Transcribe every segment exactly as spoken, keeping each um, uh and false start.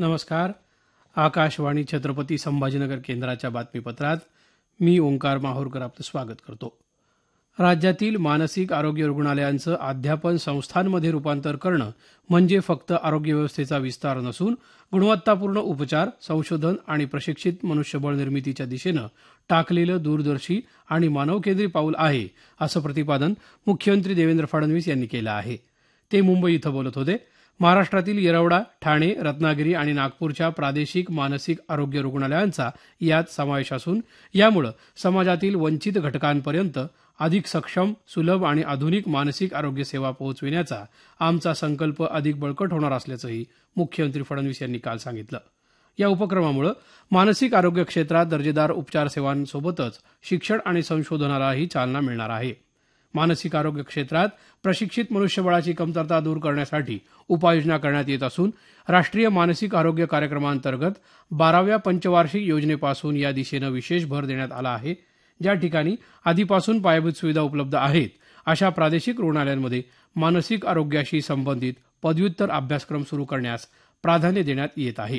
नमस्कार. आकाशवाणी छत्रपती संभाजीनगर केंद्राच्या बातमीपत्रात मी ओंकार माहूरकर आपलं स्वागत करतो. राज्यातील मानसिक आरोग्य रुग्णालयांचं अध्यापन संस्थांमध्ये रूपांतर करणं म्हणजे फक्त आरोग्य व्यवस्थेचा विस्तार नसून गुणवत्तापूर्ण उपचार, संशोधन आणि प्रशिक्षित मनुष्यबळ निर्मितीच्या दिशेनं टाकलेलं दूरदर्शी आणि मानवकेंद्री पाऊल आहे, असं प्रतिपादन मुख्यमंत्री देवेंद्र फडणवीस यांनी केलं आहे. ते मुंबई इथं बोलत होते. महाराष्ट्रातील येरवडा, ठाणे, रत्नागिरी आणि नागपूरच्या प्रादेशिक मानसिक आरोग्य रुग्णालयांचा यात समावेश असून यामुळे समाजातील वंचित घटकांपर्यंत अधिक सक्षम, सुलभ आणि आधुनिक मानसिक आरोग्य सेवा पोहोचविण्याचा आमचा संकल्प अधिक बळकट होणार असल्याचंही मुख्यमंत्री फडणवीस यांनी काल सांगितलं. या उपक्रमामुळे मानसिक आरोग्य क्षेत्रात दर्जेदार उपचार सेवांसोबतच शिक्षण आणि संशोधनालाही चालना मिळणार आहे. मानसिक आरोग्य क्षेत्रात प्रशिक्षित मनुष्यबळाची कमतरता दूर करण्यासाठी उपाययोजना करण्यात येत असून राष्ट्रीय मानसिक आरोग्य कार्यक्रमांतर्गत बाराव्या पंचवार्षिक योजनेपासून या दिशेनं विशेष भर देण्यात आला आहे. ज्या ठिकाणी आधीपासून पायाभूत सुविधा उपलब्ध आहेत अशा प्रादेशिक रुग्णालयांमध्ये मानसिक आरोग्याशी संबंधित पदव्युत्तर अभ्यासक्रम सुरू करण्यास प्राधान्य देण्यात येत आहे.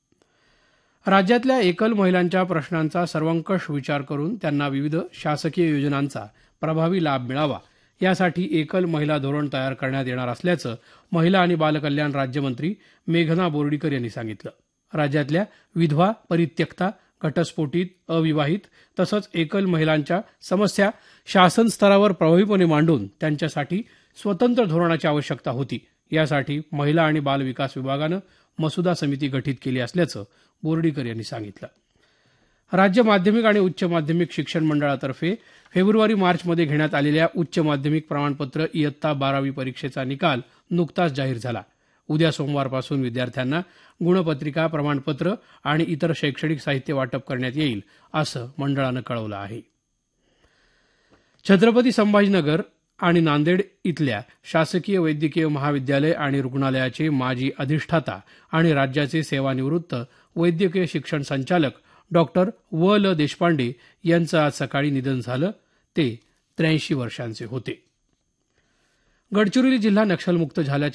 राज्यातल्या एकल महिलांच्या प्रश्नांचा सर्वंकष विचार करून त्यांना विविध शासकीय योजनांचा प्रभावी लाभ मिळावा यासाठी एकल महिला धोरण तयार करण्यात येणार असल्याचं महिला आणि बालकल्याण राज्यमंत्री मेघना बोर्डीकर यांनी सांगितलं. राज्यातल्या विधवा, परित्यक्ता, घटस्फोटित, अविवाहित तसंच एकल महिलांच्या समस्या शासन स्तरावर प्रभावीपणे मांडून त्यांच्यासाठी स्वतंत्र धोरणाची आवश्यकता होती. यासाठी महिला आणि बाल विकास विभागानं मसुदा समिती गठीत केली असल्याचं बोर्डीकर यांनी सांगितलं. राज्य माध्यमिक आणि उच्च माध्यमिक शिक्षण मंडळातर्फे फेब्रुवारी मार्चमध्ये घेण्यात आलेल्या उच्च माध्यमिक प्रमाणपत्र इयत्ता बारावी परीक्षेचा निकाल नुकताच जाहीर झाला. उद्या सोमवारपासून विद्यार्थ्यांना गुणपत्रिका, प्रमाणपत्र आणि इतर शैक्षणिक साहित्य वाटप करण्यात येईल असं मंडळानं कळवलं आहे. छत्रपती संभाजीनगर आणि नांदेड इथल्या शासकीय वैद्यकीय महाविद्यालय आणि रुग्णालयाचे माजी अधिष्ठाता आणि राज्याचे सेवानिवृत्त वैद्यकीय शिक्षण संचालक डॉक्टर व ल देशपांडे यांचं आज सकाळी निधन झालं. ते त्र्याऐंशी वर्षांचे होते. गडचिरोली जिल्हा नक्षलमुक्त झाल्याची